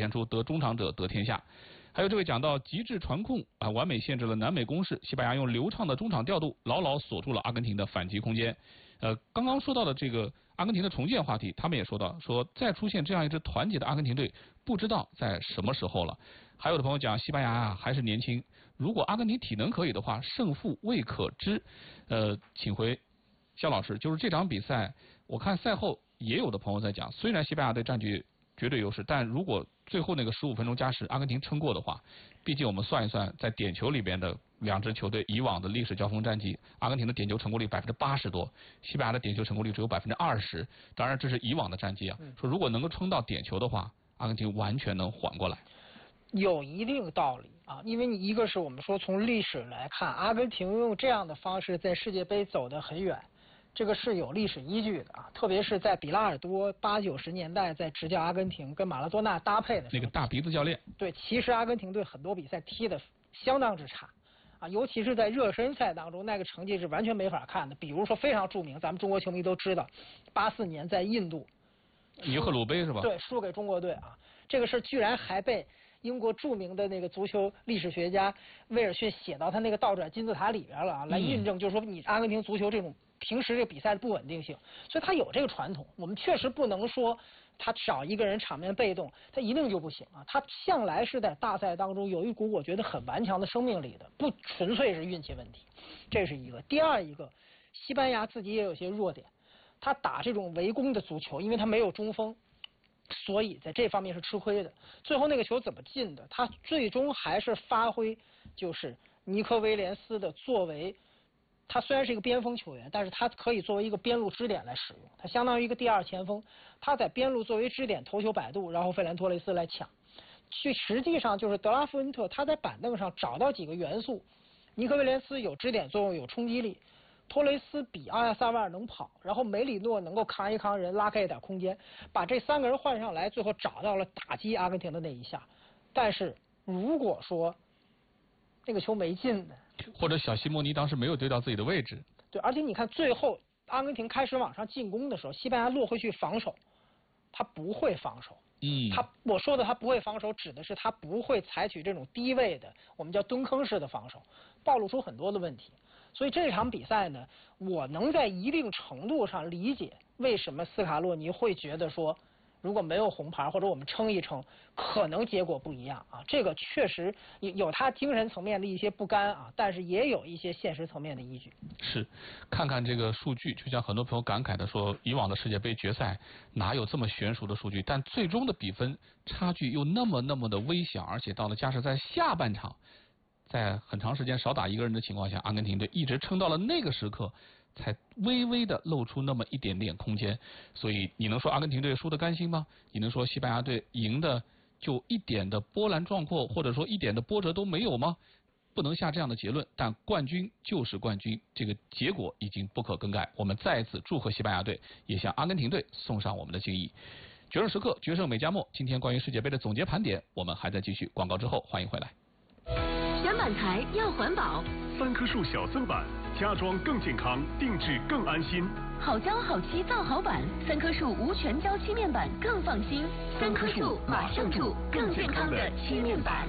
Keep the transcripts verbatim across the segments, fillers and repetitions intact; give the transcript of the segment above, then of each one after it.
现出得中场者得天下。还有这位讲到极致传控啊，完美限制了南美攻势，西班牙用流畅的中场调度牢牢锁住了阿根廷的反击空间。呃，刚刚说到的这个阿根廷的重建话题，他们也说到，说再出现这样一支团结的阿根廷队，不知道在什么时候了。还有的朋友讲，西班牙啊还是年轻，如果阿根廷体能可以的话，胜负未可知。呃，请回肖老师，就是这场比赛，我看赛后也有的朋友在讲，虽然西班牙队占据绝对优势，但如果最后那个十五分钟加时阿根廷撑过的话，毕竟我们算一算，在点球里边的两支球队以往的历史交锋战绩，阿根廷的点球成功率百分之八十多，西班牙的点球成功率只有百分之二十。当然这是以往的战绩啊，说如果能够撑到点球的话，阿根廷完全能缓过来。 有一定道理啊，因为你一个是我们说从历史来看，阿根廷用这样的方式在世界杯走得很远。这个是有历史依据的啊，特别是在比拉尔多八九十年代在执教阿根廷跟马拉多纳搭配的时候， 那个大鼻子教练， 对，其实阿根廷队很多比赛踢得相当之差啊，尤其是在热身赛当中，那个成绩是完全没法看的。比如说非常著名，咱们中国球迷都知道，八四年在印度尼赫鲁杯是吧？ 对，输给中国队啊，这个事居然还被英国著名的那个足球历史学家威尔逊写到他那个倒转金字塔里边了啊，来印证就是说你阿根廷足球这种平时这个比赛的不稳定性，所以他有这个传统。我们确实不能说他少一个人场面被动，他一定就不行啊。他向来是在大赛当中有一股我觉得很顽强的生命力的，不纯粹是运气问题。这是一个。第二一个，西班牙自己也有些弱点，他打这种围攻的足球，因为他没有中锋，所以在这方面是吃亏的。最后那个球怎么进的？他最终还是发挥就是尼科威廉斯的作为。他虽然是一个边锋球员，但是他可以作为一个边路支点来使用，他相当于一个第二前锋，他在边路作为支点头球摆渡，然后费兰托雷斯来抢。去实际上就是德拉夫恩特他在板凳上找到几个元素，尼科威廉斯有支点作用，有冲击力，托雷斯比阿亚萨瓦尔能跑，然后梅里诺能够扛一扛人，拉开一点空间，把这三个人换上来，最后找到了打击阿根廷的那一下。但是如果说那个球没进的， 或者小西莫尼当时没有对到自己的位置， 对，而且你看最后阿根廷开始往上进攻的时候，西班牙落回去防守，他不会防守。 嗯， 他我说的他不会防守，指的是他不会采取这种低位的，我们叫蹲坑式的防守，暴露出很多的问题。所以这场比赛呢，我能在一定程度上理解为什么斯卡洛尼会觉得说，如果没有红牌或者我们撑一撑，可能结果不一样啊。这个确实有有他精神层面的一些不甘啊，但是也有一些现实层面的依据。 是，看看这个数据，就像很多朋友感慨的说，以往的世界杯决赛哪有这么悬殊的数据？但最终的比分差距又那么那么的微小，而且到了加时赛下半场，在很长时间少打一个人的情况下，阿根廷队一直撑到了那个时刻，才微微的露出那么一点点空间。所以你能说阿根廷队输得甘心吗？你能说西班牙队赢的就一点的波澜壮阔，或者说一点的波折都没有吗？不能下这样的结论，但冠军就是冠军，这个结果已经不可更改。我们再一次祝贺西班牙队，也向阿根廷队送上我们的敬意。决胜时刻，决胜美加墨。今天关于世界杯的总结盘点，我们还在继续。广告之后，欢迎回来。 选板材要环保， 三棵树小色板，家装更健康，定制更安心。 好胶好漆造好板，三棵树无全胶漆面板更放心。三棵树马上住更健康的漆面板。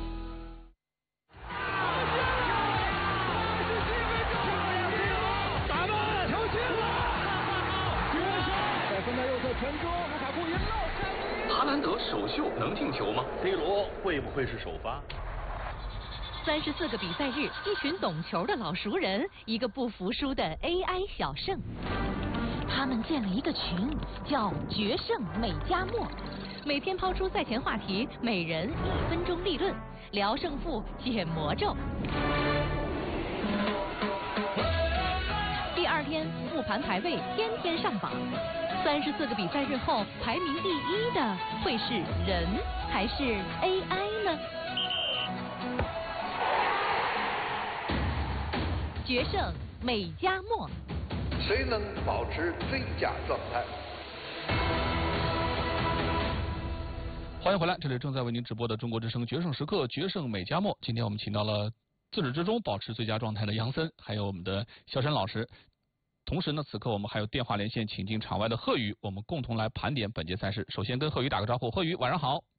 打门，球进了！绝杀！在分在右侧传中，卢卡库赢了。 哈兰德首秀能进球吗 ？C 罗会不会是首发？ 三十四个比赛日，一群懂球的老熟人，一个不服输的 A I 小胜。他们建了一个群，叫“决胜美加墨”，每天抛出赛前话题，每人一分钟立论，聊胜负，解魔咒。第二天复盘排位，天天上榜。三十四个比赛日后，排名第一的会是人还是 A I 呢？决胜美加墨， 谁能保持最佳状态？ 欢迎回来，这里正在为您直播的中国之声决胜时刻，决胜美加墨。今天我们请到了自始至终保持最佳状态的杨森，还有我们的肖申老师。同时呢，此刻我们还有电话连线请进场外的贺宇，我们共同来盘点本届赛事。首先跟贺宇打个招呼，贺宇晚上好。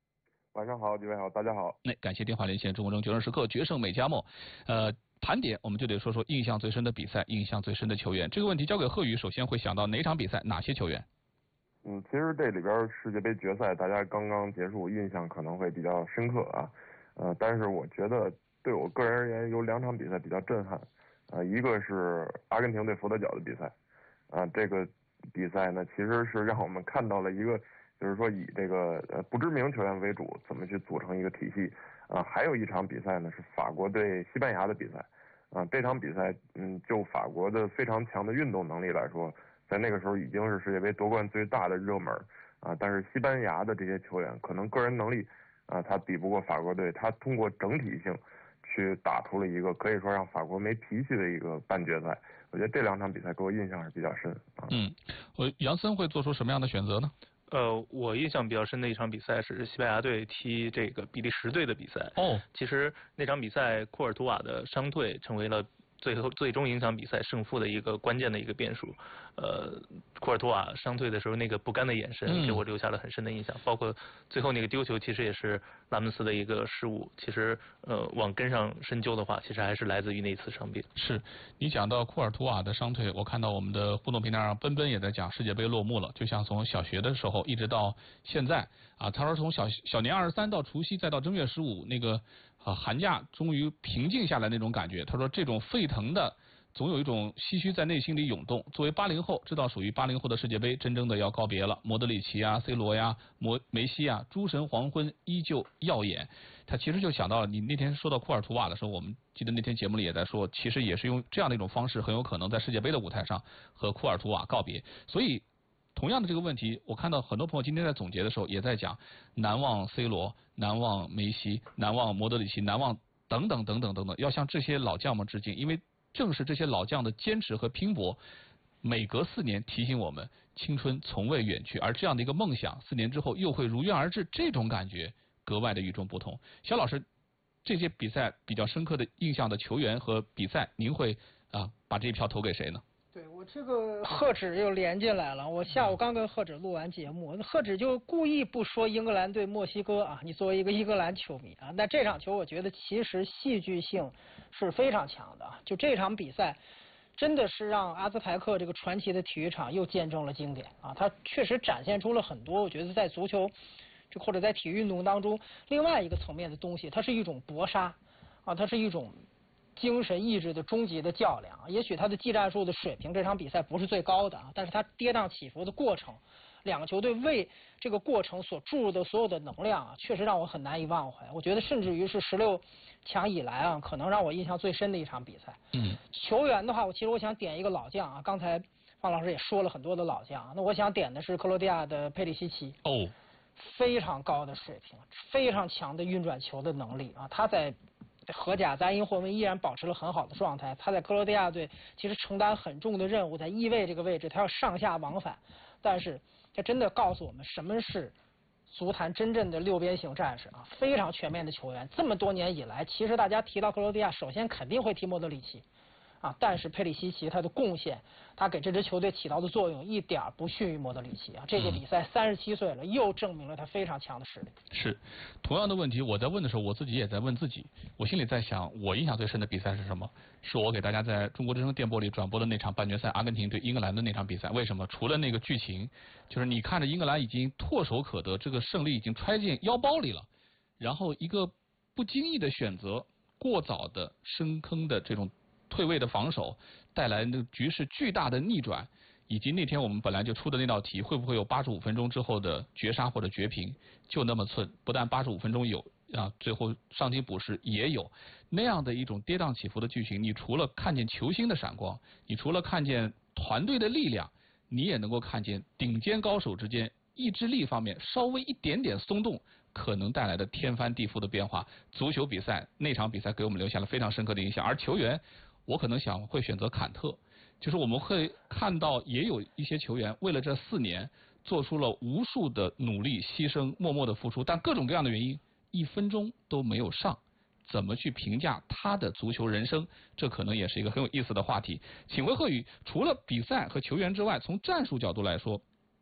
晚上好，几位好，大家好。 那感谢电话连线中国中决胜时刻决胜美加墨，呃，盘点我们就得说说印象最深的比赛，印象最深的球员。这个问题交给贺宇，首先会想到哪场比赛，哪些球员？ 嗯，其实这里边世界杯决赛大家刚刚结束，印象可能会比较深刻啊。呃，但是我觉得对我个人而言，有两场比赛比较震撼。呃，一个是阿根廷对佛得角的比赛，啊、呃，这个比赛呢，其实是让我们看到了一个。就是说，以这个呃不知名球员为主，怎么去组成一个体系啊？还有一场比赛呢，是法国对西班牙的比赛啊。这场比赛，嗯，就法国的非常强的运动能力来说，在那个时候已经是世界杯夺冠最大的热门啊。但是西班牙的这些球员，可能个人能力啊，他比不过法国队，他通过整体性去打出了一个可以说让法国没脾气的一个半决赛。我觉得这两场比赛给我印象是比较深啊。 嗯，我杨森会做出什么样的选择呢？ 呃，我印象比较深的一场比赛是西班牙队踢这个比利时队的比赛。 哦， 其实那场比赛库尔图瓦的伤退成为了最后最终影响比赛胜负的一个关键的一个变数。呃，库尔图瓦伤退的时候那个不甘的眼神给我留下了很深的印象，嗯、包括最后那个丢球其实也是拉莫斯的一个失误。其实呃往根上深究的话，其实还是来自于那次伤病。 是你讲到库尔图瓦的伤退，我看到我们的互动平台上奔奔也在讲世界杯落幕了，就像从小学的时候一直到现在啊，他说从小小年二十三到除夕再到正月十五那个啊寒假终于平静下来那种感觉，他说这种沸腾的。总有一种唏嘘在内心里涌动。作为八零后，知道属于八零后的世界杯真正的要告别了。莫德里奇啊、C 罗呀、摩梅西啊，诸神黄昏依旧耀眼。他其实就想到了你那天说到库尔图瓦的时候，我们记得那天节目里也在说，其实也是用这样的一种方式，很有可能在世界杯的舞台上和库尔图瓦告别。所以，同样的这个问题，我看到很多朋友今天在总结的时候也在讲，难忘 C 罗，难忘梅西，难忘莫德里奇，难忘等等等等等等，要向这些老将们致敬，因为。正是这些老将的坚持和拼搏，每隔四年提醒我们青春从未远去，而这样的一个梦想，四年之后又会如愿而至，这种感觉格外的与众不同。肖老师，这些比赛比较深刻的印象的球员和比赛，您会啊把这一票投给谁呢？ 对我这个贺指又连进来了，我下午刚跟贺指录完节目，贺指就故意不说英格兰对墨西哥啊，你作为一个英格兰球迷啊，那这场球我觉得其实戏剧性是非常强的，就这场比赛真的是让阿兹台克这个传奇的体育场又见证了经典啊，它确实展现出了很多我觉得在足球就或者在体育运动当中另外一个层面的东西，它是一种搏杀啊，它是一种精神意志的终极的较量，也许他的技战术的水平这场比赛不是最高的啊，但是他跌宕起伏的过程，两个球队为这个过程所注入的所有的能量啊，确实让我很难以忘怀。我觉得甚至于是十六强以来啊，可能让我印象最深的一场比赛。 嗯， 球员的话，我其实我想点一个老将啊，刚才方老师也说了很多的老将，那我想点的是克罗地亚的佩里西奇。 哦， 非常高的水平，非常强的运转球的能力啊，他在。荷甲在因霍温依然保持了很好的状态，他在克罗地亚队其实承担很重的任务，在翼位这个位置他要上下往返，但是他真的告诉我们什么是足坛真正的六边形战士啊，非常全面的球员。这么多年以来，其实大家提到克罗地亚，首先肯定会提莫德里奇啊，但是佩里西奇他的贡献，他给这支球队起到的作用一点不逊于莫德里奇啊。这届比赛三十七岁了，又证明了他非常强的实力。 是，同样的问题，我在问的时候，我自己也在问自己，我心里在想，我印象最深的比赛是什么？是我给大家在中国之声电波里转播的那场半决赛，阿根廷对英格兰的那场比赛。为什么？除了那个剧情，就是你看着英格兰已经唾手可得，这个胜利已经揣进腰包里了，然后一个不经意的选择，过早的深坑的这种退位的防守带来的局势巨大的逆转，以及那天我们本来就出的那道题，会不会有八十五分钟之后的绝杀或者绝平？就那么寸，不但八十五分钟有啊，最后上庭补时也有那样的一种跌宕起伏的剧情。你除了看见球星的闪光，你除了看见团队的力量，你也能够看见顶尖高手之间意志力方面稍微一点点松动可能带来的天翻地覆的变化。足球比赛那场比赛给我们留下了非常深刻的印象，而球员。我可能想会选择坎特，就是我们会看到也有一些球员为了这四年做出了无数的努力、牺牲、默默的付出，但各种各样的原因，一分钟都没有上。怎么去评价他的足球人生？这可能也是一个很有意思的话题。请问贺宇，除了比赛和球员之外，从战术角度来说，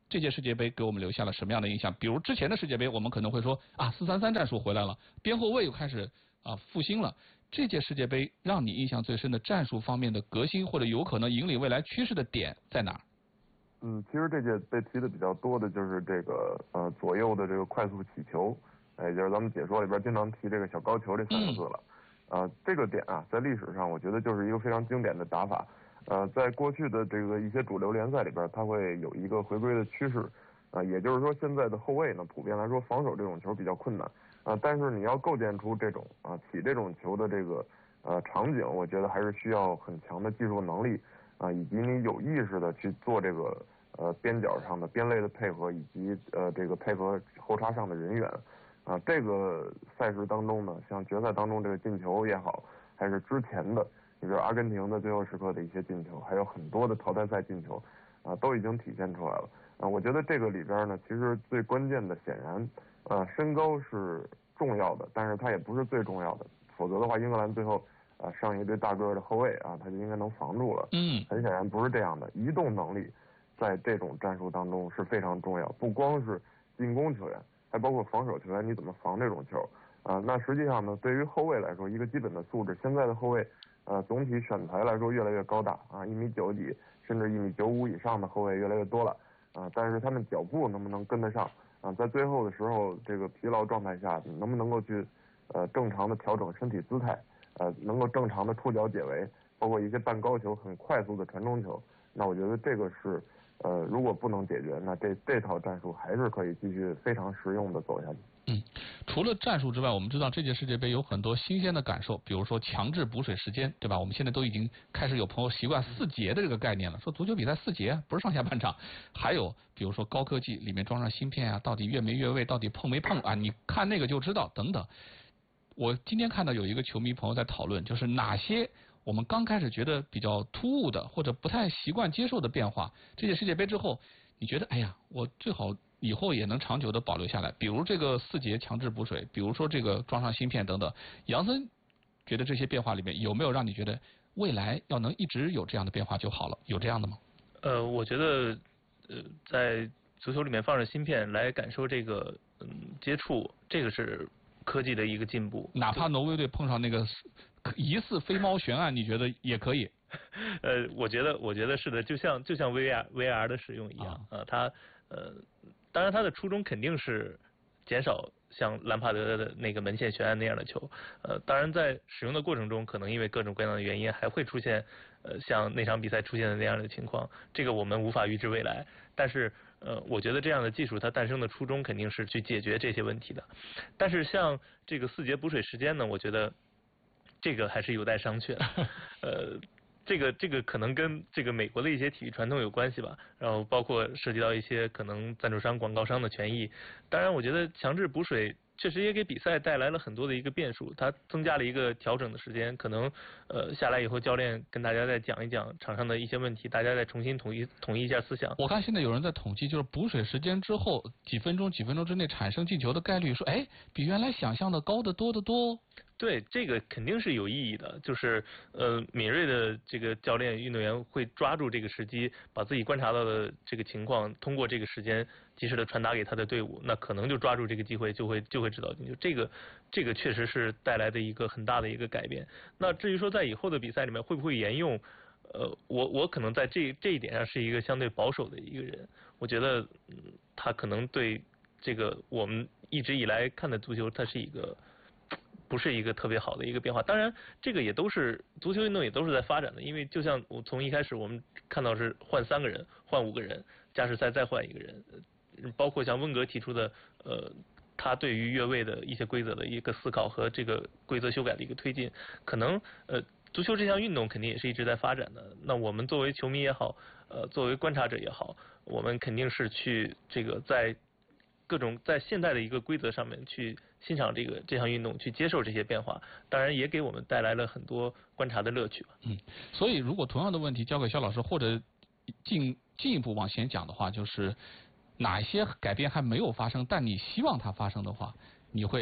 这届世界杯给我们留下了什么样的印象？比如之前的世界杯，我们可能会说啊，四三三战术回来了，边后卫又开始啊复兴了。这届世界杯让你印象最深的战术方面的革新，或者有可能引领未来趋势的点在哪儿？ 嗯，其实这届被提的比较多的就是这个呃左右的这个快速起球，也就是咱们解说里边经常提这个小高球这三个字了。嗯、呃，这个点啊，在历史上我觉得就是一个非常经典的打法。呃，在过去的这个一些主流联赛里边，它会有一个回归的趋势。啊、呃，也就是说现在的后卫呢，普遍来说防守这种球比较困难。啊、呃，但是你要构建出这种啊、呃、起这种球的这个呃场景，我觉得还是需要很强的技术能力。啊，以及你有意识的去做这个呃边角上的边类的配合，以及呃这个配合后插上的人员，啊，这个赛事当中呢，像决赛当中这个进球也好，还是之前的，你比如阿根廷的最后时刻的一些进球，还有很多的淘汰赛进球，啊，都已经体现出来了。啊，我觉得这个里边呢，其实最关键的显然，呃，身高是重要的，但是它也不是最重要的，否则的话，英格兰最后。啊，上一队大个的后卫啊，他就应该能防住了。 嗯，很显然不是这样的。移动能力在这种战术当中是非常重要，不光是进攻球员，还包括防守球员，你怎么防这种球啊？那实际上呢，对于后卫来说，一个基本的素质，现在的后卫，呃，总体选材来说越来越高大啊，一米九几，甚至一米九五以上的后卫越来越多了啊。但是他们脚步能不能跟得上啊？在最后的时候，这个疲劳状态下，能不能够去呃正常的调整身体姿态？呃，能够正常的触角解围，包括一些半高球、很快速的传中球，那我觉得这个是，呃，如果不能解决，那这这套战术还是可以继续非常实用的走下去。 嗯，除了战术之外，我们知道这届世界杯有很多新鲜的感受，比如说强制补水时间，对吧？我们现在都已经开始有朋友习惯四节的这个概念了，说足球比赛四节不是上下半场。还有比如说高科技里面装上芯片啊，到底越没越位，到底碰没碰啊？你看那个就知道，等等。我今天看到有一个球迷朋友在讨论，就是哪些我们刚开始觉得比较突兀的或者不太习惯接受的变化，这届世界杯之后，你觉得哎呀，我最好以后也能长久的保留下来。比如这个四节强制补水，比如说这个装上芯片等等。杨森觉得这些变化里面有没有让你觉得未来要能一直有这样的变化就好了？有这样的吗？ 呃，我觉得呃，在足球里面放上芯片来感受这个嗯接触，这个是科技的一个进步。 哪怕挪威队碰上那个疑似飞猫悬案，你觉得也可以？ 呃，我觉得我觉得是的，就像就像 V R V R 的使用一样啊，它呃，当然它的初衷肯定是减少像兰帕德的那个门线悬案那样的球，呃，当然在使用的过程中，可能因为各种各样的原因，还会出现呃像那场比赛出现的那样的情况，这个我们无法预知未来。但是呃，我觉得这样的技术它诞生的初衷肯定是去解决这些问题的。但是像这个四节补水时间呢，我觉得这个还是有待商榷。呃。这个这个可能跟这个美国的一些体育传统有关系吧，然后包括涉及到一些可能赞助商、广告商的权益。当然，我觉得强制补水确实也给比赛带来了很多的一个变数，它增加了一个调整的时间。可能呃下来以后，教练跟大家再讲一讲场上的一些问题，大家再重新统一统一一下思想。 我看现在有人在统计，就是补水时间之后几分钟、几分钟之内产生进球的概率，说哎比原来想象的高得多得多。 对，这个肯定是有意义的，就是呃，敏锐的这个教练、运动员会抓住这个时机，把自己观察到的这个情况，通过这个时间及时的传达给他的队伍，那可能就抓住这个机会，就会就会制造进球。这个这个确实是带来的一个很大的一个改变。那至于说在以后的比赛里面会不会沿用，呃，我我可能在这这一点上是一个相对保守的一个人，我觉得嗯，他可能对这个我们一直以来看的足球，它是一个。不是一个特别好的一个变化，当然这个也都是足球运动也都是在发展的，因为就像我从一开始我们看到是换三个人，换五个人，加时赛再换一个人，包括像温格提出的呃，他对于越位的一些规则的一个思考和这个规则修改的一个推进，可能呃足球这项运动肯定也是一直在发展的。那我们作为球迷也好，呃作为观察者也好，我们肯定是去这个在各种在现代的一个规则上面去欣赏这个这项运动，去接受这些变化，当然也给我们带来了很多观察的乐趣吧。 嗯，所以如果同样的问题交给肖老师，或者进进一步往前讲的话，就是哪一些改变还没有发生，但你希望它发生的话，你会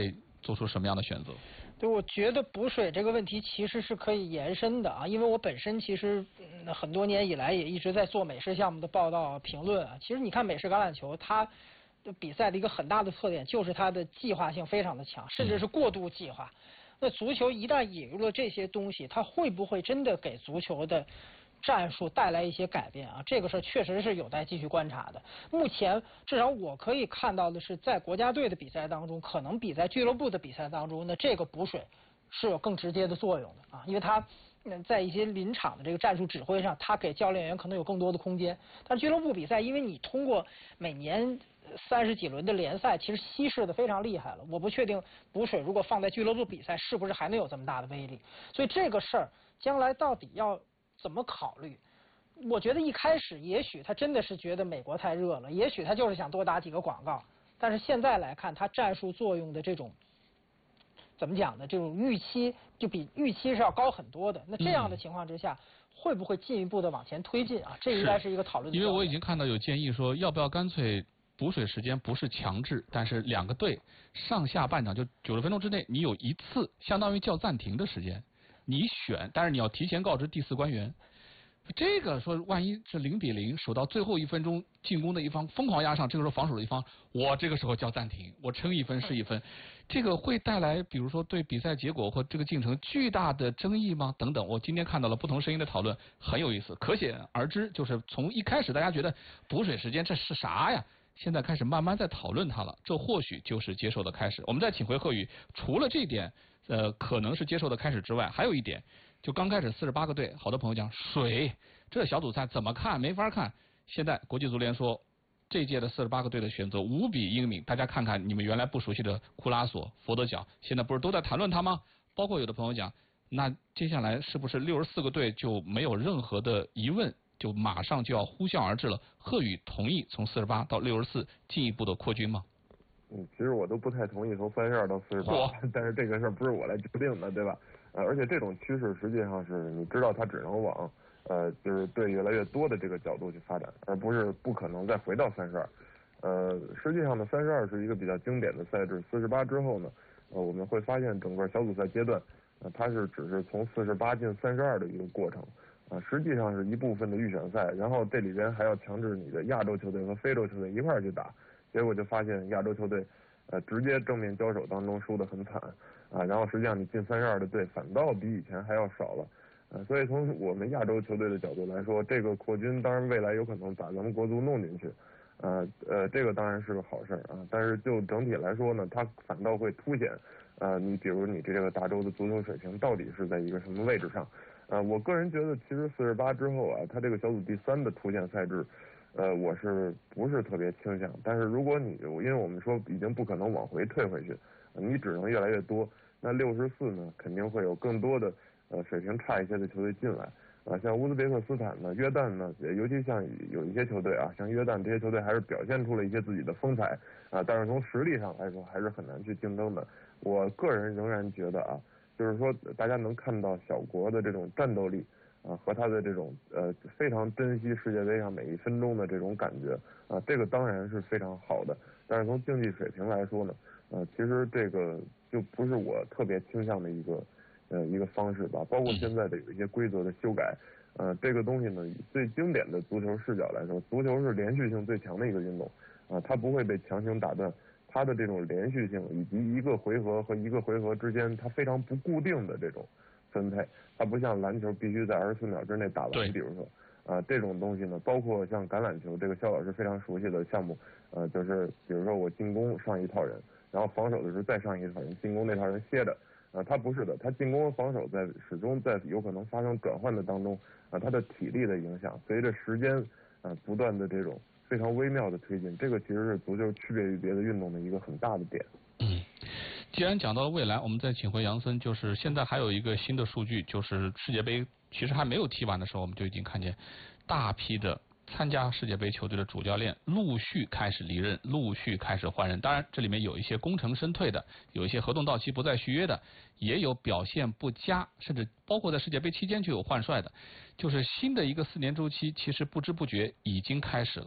做出什么样的选择？ 对，我觉得补水这个问题其实是可以延伸的啊，因为我本身其实、嗯、很多年以来也一直在做美式项目的报道评论啊。其实你看美式橄榄球，它比赛的一个很大的特点就是它的计划性非常的强，甚至是过度计划。那足球一旦引入了这些东西，它会不会真的给足球的战术带来一些改变啊？这个事儿确实是有待继续观察的。目前至少我可以看到的是，在国家队的比赛当中，可能比在俱乐部的比赛当中，那这个补水是有更直接的作用的啊，因为它在一些临场的这个战术指挥上，它给教练员可能有更多的空间。但俱乐部比赛，因为你通过每年三十几轮的联赛，其实稀释的非常厉害了。我不确定补水如果放在俱乐部比赛，是不是还能有这么大的威力？所以这个事儿将来到底要怎么考虑？我觉得一开始也许他真的是觉得美国太热了，也许他就是想多打几个广告。但是现在来看，他战术作用的这种怎么讲呢？这种预期就比预期是要高很多的。那这样的情况之下，嗯、会不会进一步的往前推进啊？这应该是一个讨论的。 因为我已经看到有建议说，要不要干脆补水时间不是强制，但是两个队上下半场就九十分钟之内，你有一次相当于叫暂停的时间，你选，但是你要提前告知第四官员。这个说万一是零比零，守到最后一分钟，进攻的一方疯狂压上，这个时候防守的一方，我这个时候叫暂停，我撑一分是一分，这个会带来比如说对比赛结果或这个进程巨大的争议吗？等等，我今天看到了不同声音的讨论，很有意思，可想而知，就是从一开始大家觉得补水时间这是啥呀？现在开始慢慢在讨论它了，这或许就是接受的开始。我们再请回贺宇，除了这一点，呃，可能是接受的开始之外，还有一点。就刚开始四十八个队，好多朋友讲水，这小组赛怎么看？没法看。现在国际足联说，这届的四十八个队的选择无比英明，大家看看你们原来不熟悉的库拉索、佛得角，现在不是都在谈论他吗？包括有的朋友讲，那接下来是不是六十四个队就没有任何的疑问，就马上就要呼啸而至了？贺宇同意从四十八到六十四进一步的扩军吗？ 嗯，其实我都不太同意从三十二到四十八，但是这个事儿不是我来决定的，对吧？呃，而且这种趋势实际上是你知道它只能往呃就是对越来越多的这个角度去发展，而不是不可能再回到三十二。呃，实际上呢，三十二是一个比较经典的赛制，四十八之后呢，呃，我们会发现整个小组赛阶段，呃，它是只是从四十八进三十二的一个过程，啊、呃，实际上是一部分的预选赛，然后这里边还要强制你的亚洲球队和非洲球队一块儿去打，结果就发现亚洲球队呃直接正面交手当中输得很惨。啊，然后实际上你进三十二的队反倒比以前还要少了，呃，所以从我们亚洲球队的角度来说，这个扩军当然未来有可能把咱们国足弄进去，呃呃，这个当然是个好事儿啊，但是就整体来说呢，它反倒会凸显，呃，你比如你这个大洲的足球水平到底是在一个什么位置上，呃，我个人觉得其实四十八之后啊，它这个小组第三的出现赛制，呃，我是不是特别倾向？但是如果你因为我们说已经不可能往回退回去。你只能越来越多，那六十四呢，肯定会有更多的呃水平差一些的球队进来，啊，像乌兹别克斯坦呢、约旦呢，尤其像有一些球队啊，像约旦这些球队还是表现出了一些自己的风采啊，但是从实力上来说还是很难去竞争的。我个人仍然觉得啊，就是说大家能看到小国的这种战斗力啊和他的这种呃非常珍惜世界杯上每一分钟的这种感觉啊，这个当然是非常好的，但是从竞技水平来说呢。呃，其实这个就不是我特别倾向的一个呃一个方式吧，包括现在的有一些规则的修改，呃，这个东西呢，以最经典的足球视角来说，足球是连续性最强的一个运动，啊、呃，它不会被强行打断，它的这种连续性以及一个回合和一个回合之间它非常不固定的这种分配，它不像篮球必须在二十四秒之内打完，比如说。啊、呃，这种东西呢，包括像橄榄球，这个肖老师非常熟悉的项目，呃，就是比如说我进攻上一套人，然后防守的时候再上一套人，进攻那套人歇着，啊、呃，他不是的，他进攻和防守在始终在有可能发生转换的当中，啊、呃，他的体力的影响，随着时间啊、呃、不断的这种非常微妙的推进，这个其实是足球区别于别的运动的一个很大的点。 嗯，既然讲到了未来，我们再请回杨森，就是现在还有一个新的数据，就是世界杯其实还没有踢完的时候，我们就已经看见大批的参加世界杯球队的主教练陆续开始离任，陆续开始换人。当然，这里面有一些功成身退的，有一些合同到期不再续约的，也有表现不佳，甚至包括在世界杯期间就有换帅的。就是新的一个四年周期，其实不知不觉已经开始了。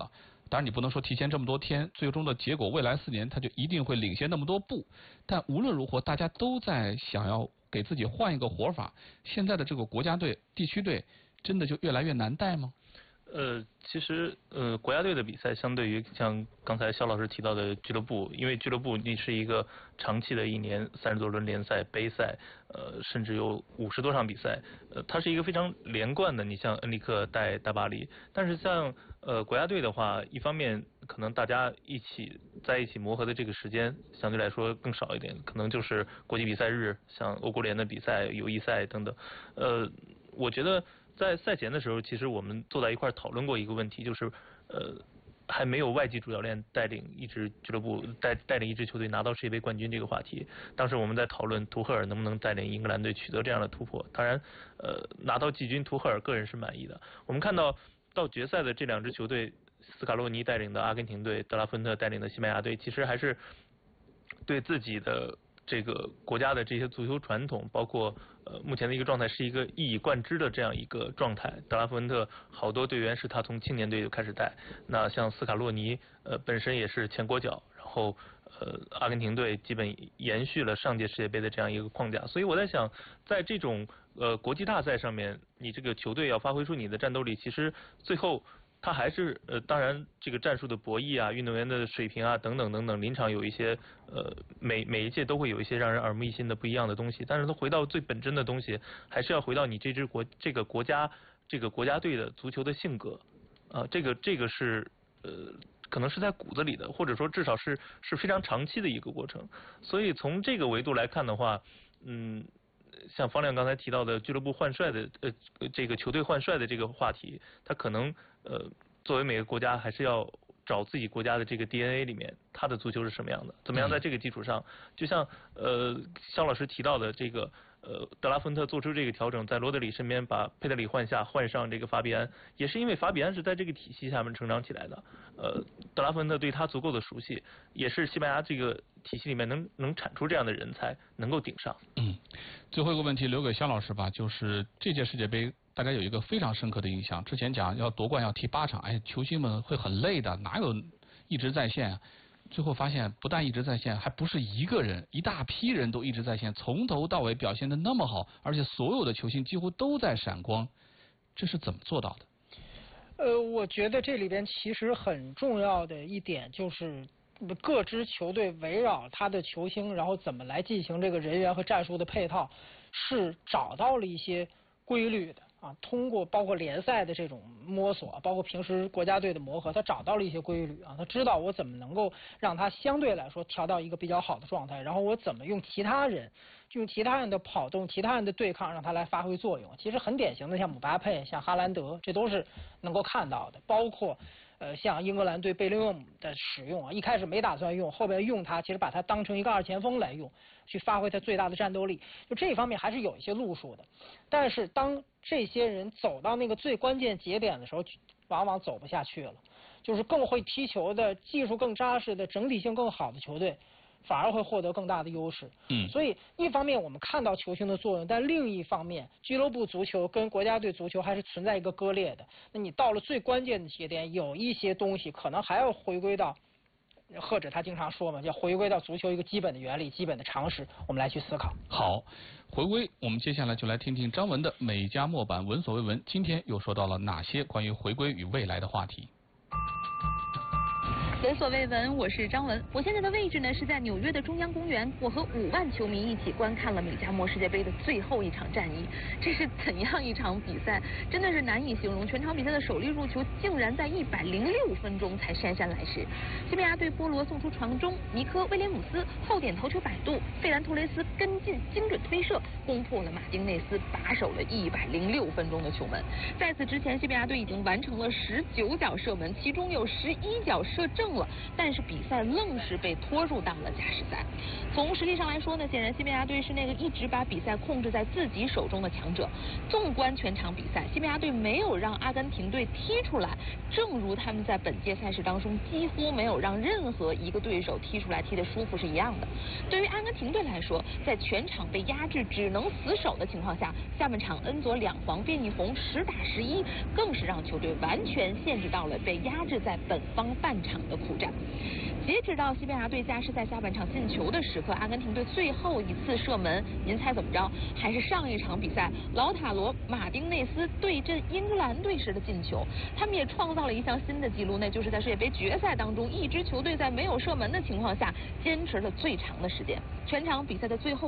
当然你不能说提前这么多天，最终的结果未来四年他就一定会领先那么多步。但无论如何，大家都在想要给自己换一个活法。现在的这个国家队、地区队，真的就越来越难带吗？ 呃，其实呃，国家队的比赛相对于像刚才肖老师提到的俱乐部，因为俱乐部你是一个长期的一年三十多轮联赛、杯赛，呃，甚至有五十多场比赛，呃，它是一个非常连贯的。你像恩里克带大巴黎，但是像呃国家队的话，一方面可能大家一起在一起磨合的这个时间相对来说更少一点，可能就是国际比赛日，像欧国联的比赛、友谊赛等等，呃，我觉得。在赛前的时候，其实我们坐在一块讨论过一个问题，就是呃还没有外籍主教练带领一支俱乐部带带领一支球队拿到世界杯冠军这个话题。当时我们在讨论图赫尔能不能带领英格兰队取得这样的突破。当然，呃拿到季军，图赫尔个人是满意的。我们看到到决赛的这两支球队，斯卡洛尼带领的阿根廷队，德拉芬特带领的西班牙队，其实还是对自己的这个国家的这些足球传统，包括呃目前的一个状态是一个一以贯之的这样一个状态。德拉芬特好多队员是他从青年队就开始带，那像斯卡洛尼呃本身也是前国脚，然后呃阿根廷队基本延续了上届世界杯的这样一个框架。所以我在想，在这种呃国际大赛上面，你这个球队要发挥出你的战斗力，其实最后他还是呃，当然这个战术的博弈啊，运动员的水平啊，等等等等，临场有一些呃，每每一届都会有一些让人耳目一新的不一样的东西。但是他回到最本真的东西，还是要回到你这支国这个国家这个国家队的足球的性格啊、呃，这个这个是呃，可能是在骨子里的，或者说至少是是非常长期的一个过程。所以从这个维度来看的话，嗯。像方亮刚才提到的俱乐部换帅的呃这个球队换帅的这个话题，他可能呃作为每个国家还是要找自己国家的这个 D N A 里面他的足球是什么样的，怎么样在这个基础上，就像呃肖老师提到的这个呃德拉芬特做出这个调整，在罗德里身边把佩德里换下，换上这个法比安，也是因为法比安是在这个体系下面成长起来的，呃德拉芬特对他足够的熟悉，也是西班牙这个体系里面能能产出这样的人才，能够顶上。 嗯，最后一个问题留给肖老师吧，就是这届世界杯大家有一个非常深刻的印象，之前讲要夺冠要踢八场，哎，球星们会很累的，哪有一直在线啊？最后发现不但一直在线，还不是一个人，一大批人都一直在线，从头到尾表现得那么好，而且所有的球星几乎都在闪光，这是怎么做到的？ 呃，我觉得这里边其实很重要的一点就是各支球队围绕他的球星，然后怎么来进行这个人员和战术的配套，是找到了一些规律的啊。通过包括联赛的这种摸索，包括平时国家队的磨合，他找到了一些规律啊。他知道我怎么能够让他相对来说调到一个比较好的状态，然后我怎么用其他人，用其他人的跑动、其他人的对抗，让他来发挥作用。其实很典型的，像姆巴佩、像哈兰德，这都是能够看到的。包括呃，像英格兰对贝林厄姆的使用啊，一开始没打算用，后边用他，其实把他当成一个二前锋来用，去发挥他最大的战斗力。就这方面还是有一些路数的。但是当这些人走到那个最关键节点的时候，往往走不下去了。就是更会踢球的、技术更扎实的、整体性更好的球队，反而会获得更大的优势。 嗯， 所以一方面我们看到球星的作用，但另一方面，俱乐部足球跟国家队足球还是存在一个割裂的。那你到了最关键的节点，有一些东西可能还要回归到，或者他经常说嘛，要回归到足球一个基本的原理、基本的常识，我们来去思考。 好，回归，我们接下来就来听听张文的美加墨版闻所未闻。今天又说到了哪些关于回归与未来的话题？ 闻所未闻，我是张文。我现在的位置呢是在纽约的中央公园，我和五万球迷一起观看了美加墨世界杯的最后一场战役。这是怎样一场比赛，真的是难以形容。全场比赛的首粒入球竟然在一百零六分钟才姗姗来迟。西班牙队波罗送出传中，尼科威廉姆斯后点头球摆渡，费兰托雷斯跟进精准推射，攻破了马丁内斯把守了一百零六分钟的球门。在此之前，西班牙队已经完成了十九脚射门，其中有十一脚射正胜了，但是比赛愣是被拖入到了加时赛。从实力上来说呢，显然西班牙队是那个一直把比赛控制在自己手中的强者。纵观全场比赛，西班牙队没有让阿根廷队踢出来，正如他们在本届赛事当中几乎没有让任何一个对手踢出来踢得舒服是一样的。对于阿根廷队来说，在全场被压制只能死守的情况下，下半场恩佐两黄变一红，十打十一，更是让球队完全限制到了被压制在本方半场的苦战。截止到西班牙队加时赛下半场进球的时刻，阿根廷队最后一次射门，您猜怎么着？还是上一场比赛劳塔罗马丁内斯对阵英格兰队时的进球。他们也创造了一项新的纪录，那就是在世界杯决赛当中，一支球队在没有射门的情况下坚持了最长的时间。全场比赛的最后